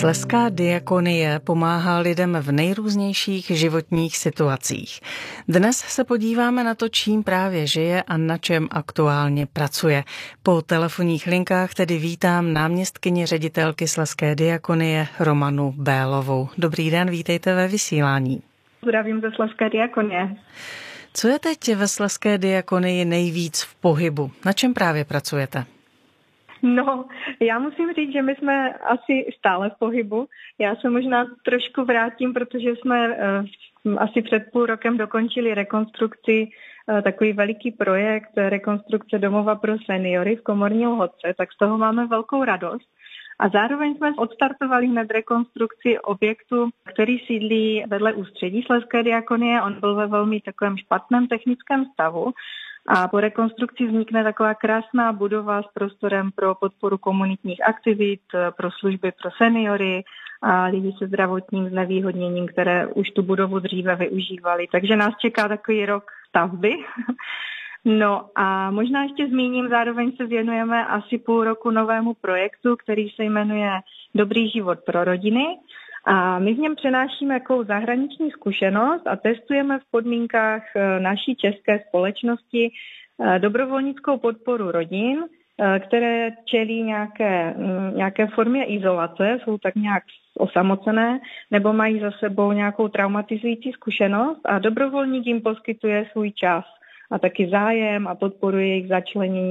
Slezská diakonie pomáhá lidem v nejrůznějších životních situacích. Dnes se podíváme na to, čím právě žije a na čem aktuálně pracuje. Po telefonních linkách tedy vítám náměstkyni ředitelky Slezské diakonie Romanu Bélovou. Dobrý den, vítejte ve vysílání. Zdravím ze Slezské diakonie. Co je teď ve Slezské diakonii nejvíc v pohybu? Na čem právě pracujete? No, já musím říct, že my jsme asi stále v pohybu. Já se možná trošku vrátím, protože jsme asi před půl rokem dokončili rekonstrukci, takový veliký projekt rekonstrukce domova pro seniory v Komorní Lhotce, tak z toho máme velkou radost. A zároveň jsme odstartovali hned rekonstrukci objektu, který sídlí vedle ústředí Slezské diakonie. On byl ve velmi takovém špatném technickém stavu. A po rekonstrukci vznikne taková krásná budova s prostorem pro podporu komunitních aktivit, pro služby pro seniory a lidi se zdravotním znevýhodněním, které už tu budovu dříve využívali. Takže nás čeká takový rok stavby. No a možná ještě zmíním, zároveň se věnujeme asi půl roku novému projektu, který se jmenuje Dobrý život pro rodiny. A my v něm přenášíme takovou zahraniční zkušenost a testujeme v podmínkách naší české společnosti dobrovolnickou podporu rodin, které čelí nějaké formě izolace, jsou tak nějak osamocené nebo mají za sebou nějakou traumatizující zkušenost a dobrovolník jim poskytuje svůj čas a taky zájem a podporuje jejich začlenění